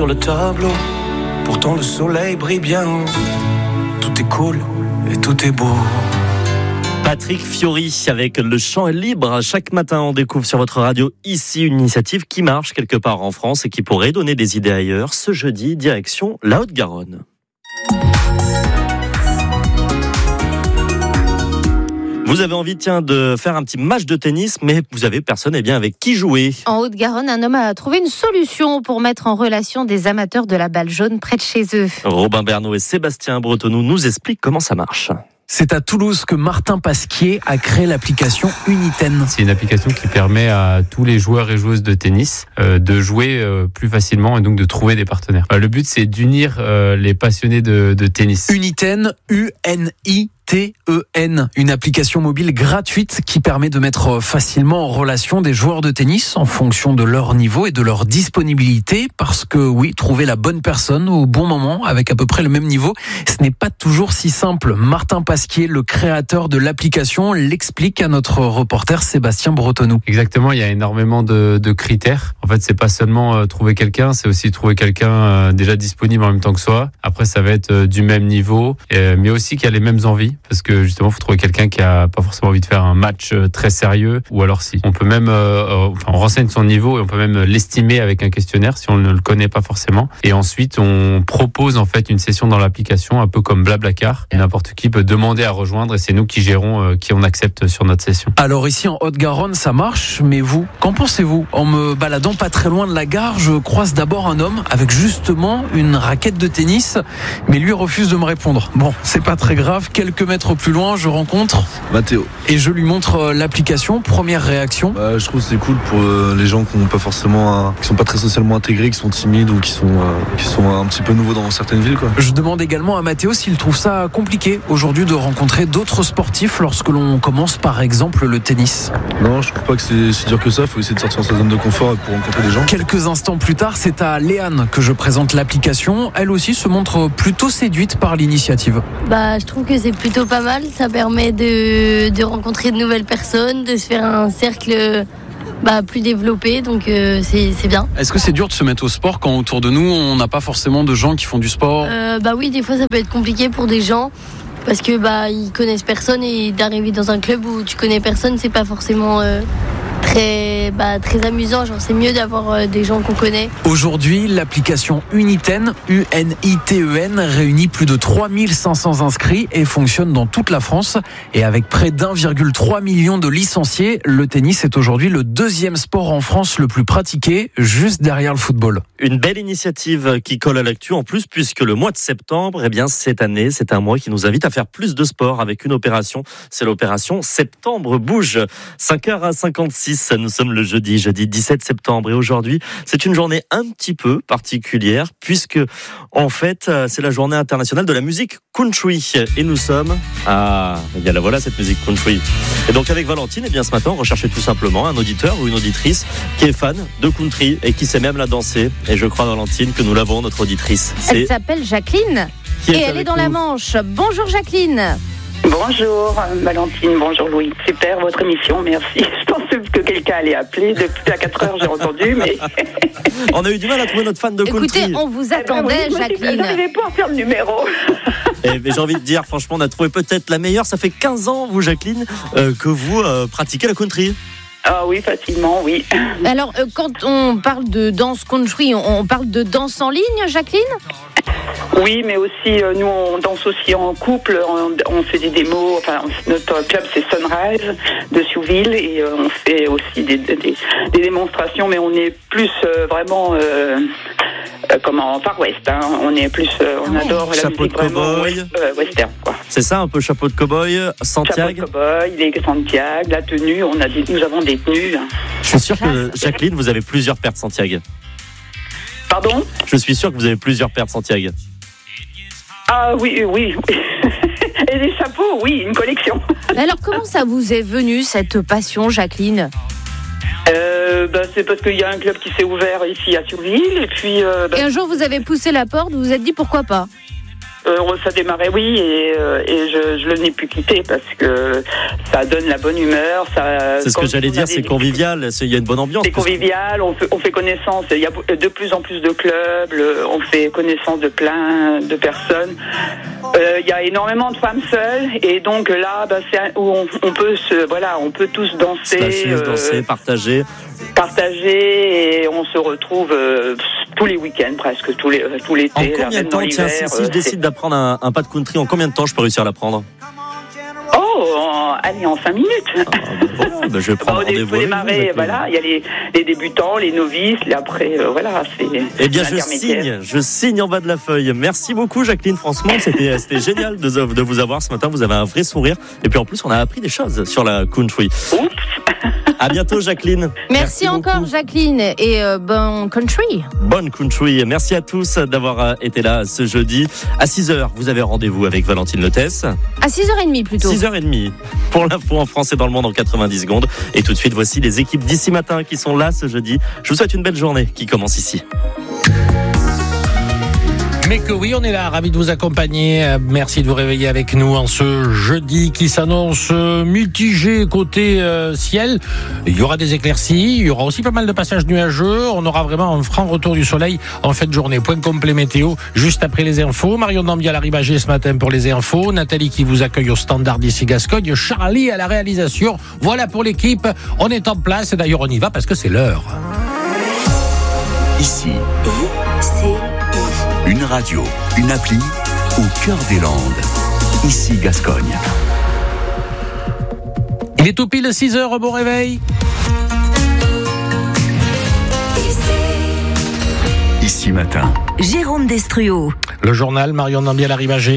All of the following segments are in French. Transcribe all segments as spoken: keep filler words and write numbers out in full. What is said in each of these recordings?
sur le tableau. Pourtant le soleil brille bien haut. Tout est cool et tout est beau. Patrick Fiori avec Le Chant est libre. Chaque matin, on découvre sur votre radio ici une initiative qui marche quelque part en France et qui pourrait donner des idées ailleurs. Ce jeudi, direction la Haute-Garonne. Vous avez envie, tiens, de faire un petit match de tennis, mais vous avez personne eh bien, avec qui jouer. En Haute-Garonne, un homme a trouvé une solution pour mettre en relation des amateurs de la balle jaune près de chez eux. Robin Bernot et Sébastien Bretonneau nous expliquent comment ça marche. C'est à Toulouse que Martin Pasquier a créé l'application Uniten. C'est une application qui permet à tous les joueurs et joueuses de tennis euh, de jouer euh, plus facilement et donc de trouver des partenaires. Euh, le but, c'est d'unir euh, les passionnés de, de tennis. Uniten, U N I T E N, une application mobile gratuite qui permet de mettre facilement en relation des joueurs de tennis en fonction de leur niveau et de leur disponibilité, parce que oui, trouver la bonne personne au bon moment avec à peu près le même niveau, ce n'est pas toujours si simple. Martin Pasquier, le créateur de l'application, l'explique à notre reporter Sébastien Bretonneau. Exactement, il y a énormément de, de critères. En fait, c'est pas seulement euh, trouver quelqu'un, c'est aussi trouver quelqu'un euh, déjà disponible en même temps que soi. Après, ça va être euh, du même niveau, euh, mais aussi qui a les mêmes envies. Parce que justement, il faut trouver quelqu'un qui a pas forcément envie de faire un match très sérieux, ou alors si. On peut même, euh, enfin, on renseigne son niveau et on peut même l'estimer avec un questionnaire si on ne le connaît pas forcément. Et ensuite, on propose en fait une session dans l'application, un peu comme Blablacar. N'importe qui peut demander à rejoindre et c'est nous qui gérons euh, qui on accepte sur notre session. Alors ici en Haute-Garonne, ça marche, mais vous, qu'en pensez-vous ? En me baladant pas très loin de la gare, je croise d'abord un homme avec justement une raquette de tennis, mais lui refuse de me répondre. Bon, c'est pas très grave, quelques mètres plus loin, je rencontre Mathéo et je lui montre l'application. Première réaction. Bah, je trouve que c'est cool pour euh, les gens qui ont pas forcément, euh, qui sont pas très socialement intégrés, qui sont timides ou qui sont, euh, qui sont un petit peu nouveaux dans certaines villes, quoi. Je demande également à Mathéo s'il trouve ça compliqué aujourd'hui de rencontrer d'autres sportifs lorsque l'on commence par exemple le tennis. Non, je trouve pas que c'est si dur que ça. Il faut essayer de sortir de sa zone de confort pour rencontrer des gens. Quelques instants plus tard, c'est à Léane que je présente l'application. Elle aussi se montre plutôt séduite par l'initiative. Bah, je trouve que c'est plutôt pas mal. Ça permet de, de rencontrer de nouvelles personnes, de se faire un cercle bah, plus développé, donc euh, c'est, c'est bien. Est-ce que c'est dur de se mettre au sport quand autour de nous, on n'a pas forcément de gens qui font du sport ? euh, Bah oui, des fois ça peut être compliqué pour des gens, parce que bah, ils connaissent personne et d'arriver dans un club où tu connais personne, c'est pas forcément... Euh, Très, bah, très amusant, genre c'est mieux d'avoir euh, des gens qu'on connaît. Aujourd'hui, l'application Uniten, U N I T E N, réunit plus de trois mille cinq cents inscrits et fonctionne dans toute la France. Et avec près d'un virgule trois million de licenciés, le tennis est aujourd'hui le deuxième sport en France le plus pratiqué, juste derrière le football. Une belle initiative qui colle à l'actu en plus, puisque le mois de septembre, eh bien, cette année, c'est un mois qui nous invite à faire plus de sport avec une opération. C'est l'opération Septembre Bouge. cinq heures cinquante-six. Nous sommes le jeudi, jeudi dix-sept septembre. Et aujourd'hui, c'est une journée un petit peu particulière puisque, en fait, c'est la journée internationale de la musique country. Et nous sommes... Ah, eh bien la voilà cette musique country. Et donc avec Valentine, eh bien ce matin, on recherchait tout simplement un auditeur ou une auditrice qui est fan de country et qui sait même la danser. Et je crois, Valentine, que nous l'avons, notre auditrice. C'est... Elle s'appelle Jacqueline et elle est dans nous. La Manche. Bonjour Jacqueline. Bonjour Valentine, bonjour Louis. Super votre émission, merci. Je pensais que quelqu'un allait appeler. Depuis à quatre heures, j'ai entendu, mais... On a eu du mal à trouver notre fan de country. Écoutez, on vous attendait, eh ben, oui, Jacqueline. Je n'arrivais pas à faire le numéro. Eh ben, j'ai envie de dire, franchement, on a trouvé peut-être la meilleure. Ça fait quinze ans, vous Jacqueline, euh, que vous euh, pratiquez la country. Ah oui, facilement, oui. Alors, euh, quand on parle de danse country, on, on parle de danse en ligne, Jacqueline ? Oui, mais aussi, euh, nous, on danse aussi en couple, on, on fait des démos, enfin, notre club, c'est Sunrise de Souville, et euh, on fait aussi des, des, des démonstrations, mais on est plus euh, vraiment... Euh, Euh, comment, Far West, hein. On est plus, euh, on ah adore ouais. la chapeau musique de vraiment west, euh, western, quoi. C'est ça, un peu chapeau de cow-boy, Santiago. Chapeau de cow-boy, les Santiago, la tenue, on a des, nous avons des tenues. Je suis sûr que, Jacqueline, vous avez plusieurs paires de Santiago. Pardon ? Je suis sûr que vous avez plusieurs paires de Santiago. Ah oui, oui, oui. Et des chapeaux, oui, une collection. Alors, comment ça vous est venu, cette passion, Jacqueline ? Euh, bah, c'est parce qu'il y a un club qui s'est ouvert ici à Surville et puis. Euh, bah... Et un jour vous avez poussé la porte, vous vous êtes dit pourquoi pas. Euh, ça démarrait, oui, et, euh, et je, je le n'ai plus quitté parce que ça donne la bonne humeur. Ça, c'est ce que j'allais dire, c'est convivial, il y a une bonne ambiance. C'est convivial, on fait, on fait connaissance, il y a de plus en plus de clubs, on fait connaissance de plein de personnes. Euh, il y a énormément de femmes seules, et donc là, bah, c'est où on, on peut se, voilà, on peut tous danser, Slasher, euh, danser, partager. Partager, et on se retrouve euh, tous les week-ends, presque tous les, tout l'été. En combien de temps, tiens, si, si je décide d'apprendre un, un pas de country, en combien de temps je peux réussir à l'apprendre? Oh, en, allez, en cinq minutes. Ah, ben voilà, ben je vais prendre bah, rendez-vous. Il faut démarrer, voilà, il y a les, les débutants, les novices, et après, euh, voilà, c'est. Eh bien, je signe, je signe en bas de la feuille. Merci beaucoup, Jacqueline. Franchement, c'était, c'était génial de, de vous avoir ce matin. Vous avez un vrai sourire. Et puis, en plus, on a appris des choses sur la country. Oups. À bientôt, Jacqueline. Merci, Merci encore, Jacqueline, et euh, bon country. Bonne country. Merci à tous d'avoir été là ce jeudi. À six heures, vous avez rendez-vous avec Valentine Lotès. À six heures trente plutôt. six heures trente pour l'info en France et dans le monde en quatre-vingt-dix secondes. Et tout de suite, voici les équipes d'ici matin qui sont là ce jeudi. Je vous souhaite une belle journée qui commence ici. Mais que oui, on est là, ravis de vous accompagner. Merci de vous réveiller avec nous en ce jeudi qui s'annonce mitigé côté euh, ciel. Il y aura des éclaircies, il y aura aussi pas mal de passages nuageux. On aura vraiment un franc retour du soleil en fin de journée. Point complet météo, juste après les infos. Marion Dambier à l'arrivage ce matin pour les infos. Nathalie qui vous accueille au standard d'ici Gascogne. Charlie à la réalisation. Voilà pour l'équipe. On est en place et d'ailleurs on y va parce que c'est l'heure. Ici. Et c'est une radio, une appli au cœur des Landes. Ici Gascogne. Il est tout pile six heures, bon réveil. Ici matin. Jérôme Destruau. Le journal, Marion Dambier à l'arrivage.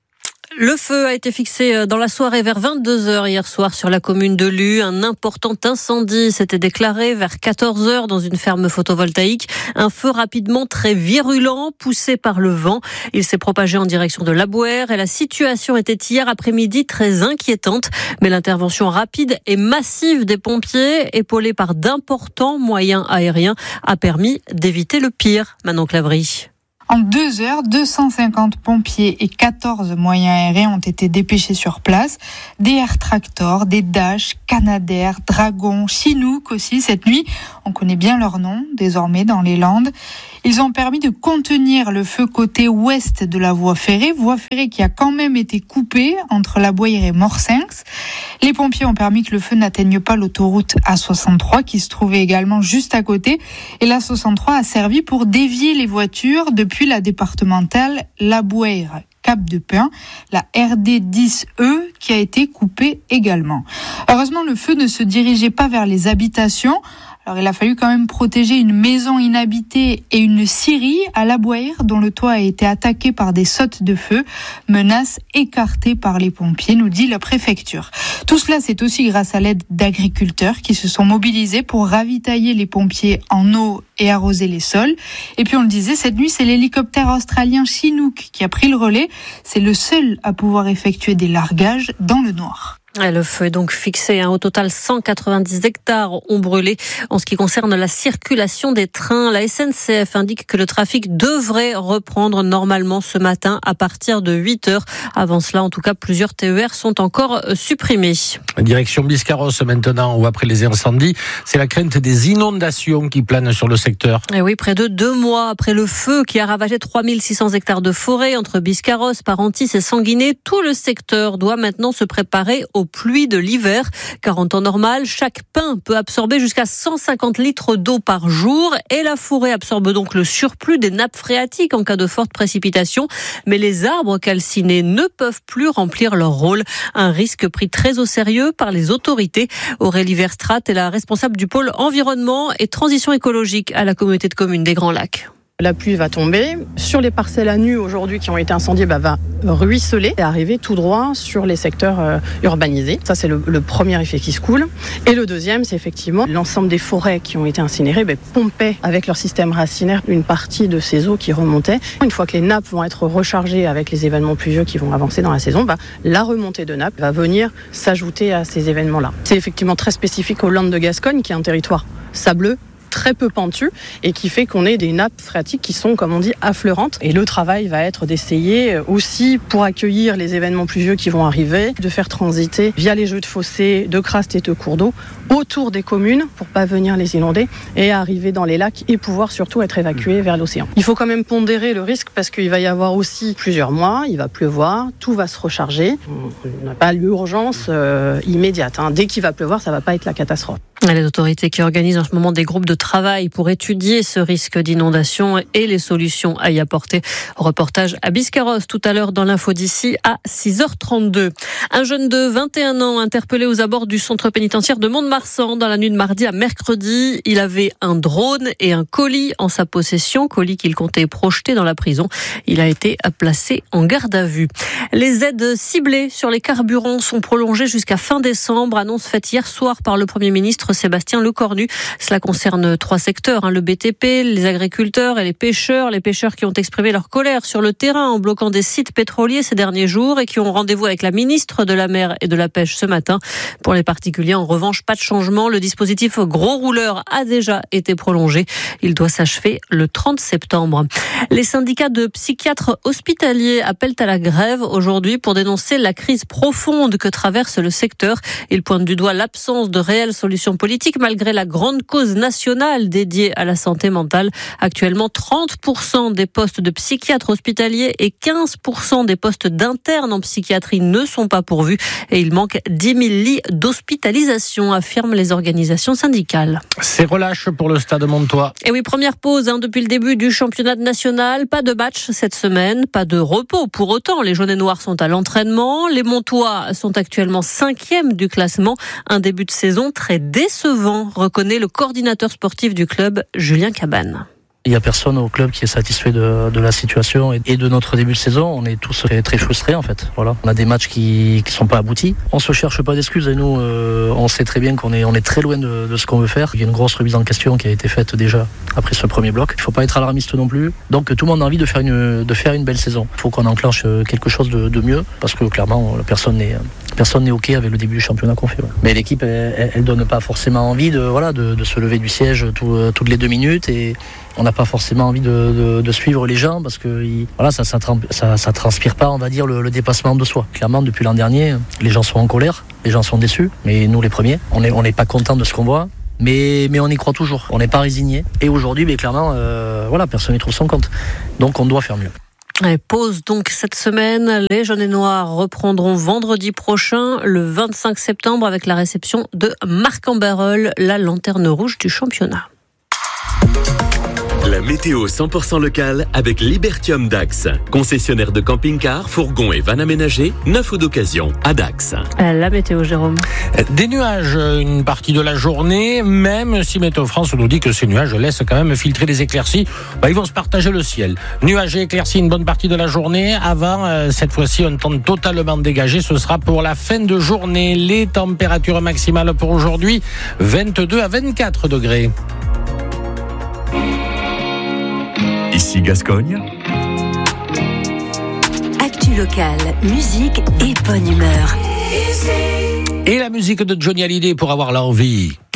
Le feu a été fixé dans la soirée vers vingt-deux heures hier soir sur la commune de Lue. Un important incendie s'était déclaré vers quatorze heures dans une ferme photovoltaïque. Un feu rapidement très virulent, poussé par le vent. Il s'est propagé en direction de l'Abouer et la situation était hier après-midi très inquiétante. Mais l'intervention rapide et massive des pompiers, épaulée par d'importants moyens aériens, a permis d'éviter le pire. Manon Clavry. En deux heures, deux cent cinquante pompiers et quatorze moyens aériens ont été dépêchés sur place. Des Air Tractor, des Dash, Canadair, Dragon, Chinook aussi cette nuit. On connaît bien leurs noms désormais dans les Landes. Ils ont permis de contenir le feu côté ouest de la voie ferrée, voie ferrée qui a quand même été coupée entre la Boyre et Morsinx. Les pompiers ont permis que le feu n'atteigne pas l'autoroute A soixante-trois qui se trouvait également juste à côté. Et l'A soixante-trois a servi pour dévier les voitures depuis la départementale La Boyre. Cap de Pin, la R D dix E qui a été coupée également. Heureusement, le feu ne se dirigeait pas vers les habitations. Alors, il a fallu quand même protéger une maison inhabitée et une scierie à La Boyre dont le toit a été attaqué par des sautes de feu, menace écartée par les pompiers, nous dit la préfecture. Tout cela, c'est aussi grâce à l'aide d'agriculteurs qui se sont mobilisés pour ravitailler les pompiers en eau et arroser les sols. Et puis, on le disait, cette nuit, c'est l'hélicoptère australien Chinook qui a pris le relais. C'est le seul à pouvoir effectuer des largages dans le noir. Le feu est donc fixé. Au total, cent quatre-vingt-dix hectares ont brûlé. En ce qui concerne la circulation des trains, la S N C F indique que le trafic devrait reprendre normalement ce matin à partir de huit heures. Avant cela, en tout cas, plusieurs T E R sont encore supprimés. Direction Biscarrosse maintenant, ou après les incendies, c'est la crainte des inondations qui planent sur le secteur. Et oui, près de deux mois après le feu qui a ravagé trois mille six cents hectares de forêt entre Biscarrosse, Parentis et Sanguinet, tout le secteur doit maintenant se préparer au aux pluies de l'hiver, car en temps normal, chaque pin peut absorber jusqu'à cent cinquante litres d'eau par jour et la forêt absorbe donc le surplus des nappes phréatiques en cas de forte précipitation. Mais les arbres calcinés ne peuvent plus remplir leur rôle. Un risque pris très au sérieux par les autorités. Aurélie Verstrat est la responsable du pôle environnement et transition écologique à la communauté de communes des Grands Lacs. La pluie va tomber. Sur les parcelles à nu aujourd'hui qui ont été incendiées, bah, va ruisseler et arriver tout droit sur les secteurs euh, urbanisés. Ça, c'est le, le premier effet qui se coule. Et le deuxième, c'est effectivement l'ensemble des forêts qui ont été incinérées bah, pompaient avec leur système racinaire une partie de ces eaux qui remontaient. Une fois que les nappes vont être rechargées avec les événements pluvieux qui vont avancer dans la saison, bah, la remontée de nappes va venir s'ajouter à ces événements-là. C'est effectivement très spécifique aux Landes de Gascogne, qui est un territoire sableux, très peu pentues et qui fait qu'on ait des nappes phréatiques qui sont, comme on dit, affleurantes. Et le travail va être d'essayer aussi, pour accueillir les événements pluvieux qui vont arriver, de faire transiter via les jeux de fossés, de crastes et de cours d'eau autour des communes pour pas venir les inonder et arriver dans les lacs et pouvoir surtout être évacués vers l'océan. Il faut quand même pondérer le risque parce qu'il va y avoir aussi plusieurs mois, il va pleuvoir, tout va se recharger. On n'a pas l'urgence euh, immédiate. Hein. Dès qu'il va pleuvoir, ça va pas être la catastrophe. Les autorités qui organisent en ce moment des groupes de travail pour étudier ce risque d'inondation et les solutions à y apporter. Reportage à Biscarrosse tout à l'heure dans l'info d'ici à six heures trente-deux. Un jeune de vingt et un ans interpellé aux abords du centre pénitentiaire de Mont-de-Marsan dans la nuit de mardi à mercredi. Il avait un drone et un colis en sa possession, colis qu'il comptait projeter dans la prison. Il a été placé en garde à vue. Les aides ciblées sur les carburants sont prolongées jusqu'à fin décembre, annonce faite hier soir par le Premier ministre Sébastien Lecornu. Cela concerne trois secteurs, hein, le B T P, les agriculteurs et les pêcheurs. Les pêcheurs qui ont exprimé leur colère sur le terrain en bloquant des sites pétroliers ces derniers jours et qui ont rendez-vous avec la ministre de la Mer et de la Pêche ce matin. Pour les particuliers, en revanche, pas de changement. Le dispositif gros rouleur a déjà été prolongé. Il doit s'achever le trente septembre. Les syndicats de psychiatres hospitaliers appellent à la grève aujourd'hui pour dénoncer la crise profonde que traverse le secteur. Ils pointent du doigt l'absence de réelles solutions politique malgré la grande cause nationale dédiée à la santé mentale. Actuellement, trente pour cent des postes de psychiatres hospitaliers et quinze pour cent des postes d'internes en psychiatrie ne sont pas pourvus et il manque dix mille lits d'hospitalisation, affirment les organisations syndicales. C'est relâche pour le Stade Montois. Et oui, première pause hein, depuis le début du championnat national. Pas de match cette semaine, pas de repos. Pour autant, les jaunes et noirs sont à l'entraînement. Les Montois sont actuellement cinquième du classement. Un début de saison très décevant, reconnaît le coordinateur sportif du club, Julien Cabane. Il n'y a personne au club qui est satisfait de, de la situation et de notre début de saison. On est tous très, très frustrés en fait. Voilà, on a des matchs qui ne sont pas aboutis. On se cherche pas d'excuses et nous, euh, on sait très bien qu'on est, on est très loin de, de ce qu'on veut faire. Il y a une grosse remise en question qui a été faite déjà après ce premier bloc. Il ne faut pas être alarmiste non plus. Donc tout le monde a envie de faire une, de faire une belle saison. Il faut qu'on enclenche quelque chose de, de mieux parce que clairement, personne n'est Personne n'est OK avec le début du championnat qu'on fait. Ouais. Mais l'équipe, elle, elle donne pas forcément envie de, voilà, de, de se lever du siège tout, toutes les deux minutes et on n'a pas forcément envie de, de, de suivre les gens parce que voilà, ça, ça, ça, ça transpire pas, on va dire, le, le dépassement de soi. Clairement, depuis l'an dernier, les gens sont en colère, les gens sont déçus, mais nous les premiers, on n'est on n'est pas contents de ce qu'on voit. Mais, mais on y croit toujours, on n'est pas résigné. Et aujourd'hui, mais clairement, euh, voilà, personne n'y trouve son compte. Donc on doit faire mieux. Et pause donc cette semaine. Les jaunes et noirs reprendront vendredi prochain, le vingt-cinq septembre, avec la réception de Marc en Barœul, la lanterne rouge du championnat. La météo cent pour cent locale avec Libertium Dax. Concessionnaire de camping-cars, fourgons et vannes aménagés, neuf ou d'occasion à Dax. La météo, Jérôme. Des nuages une partie de la journée, même si Météo France nous dit que ces nuages laissent quand même filtrer les éclaircies. Bah, ils vont se partager le ciel. Nuages et éclaircies une bonne partie de la journée. Avant, euh, cette fois-ci, un temps totalement dégagé. Ce sera pour la fin de journée. Les températures maximales pour aujourd'hui, vingt-deux à vingt-quatre degrés. Ici Gascogne. Actu locale, musique et bonne humeur. Et la musique de Johnny Hallyday pour avoir l'envie.